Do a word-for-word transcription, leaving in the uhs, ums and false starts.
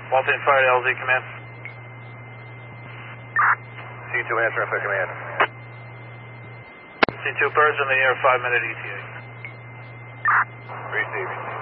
Walton Fire L Z command. C two answering for command. C two birds in the air, five minute E T A. Receiving.